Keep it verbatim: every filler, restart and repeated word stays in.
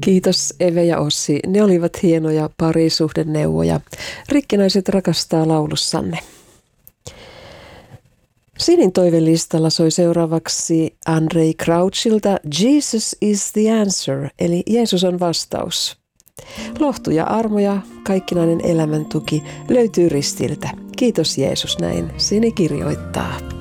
Kiitos Eve ja Ossi. Ne olivat hienoja parisuhdeneuvoja. Rikkinäiset rakastaa laulussanne. Sinin toivelistalla soi seuraavaksi Andrei Crouchilta Jesus is the answer, eli Jeesus on vastaus. Lohtu ja armo ja kaikkinainen elämäntuki löytyy ristiltä. Kiitos Jeesus, näin Sini kirjoittaa.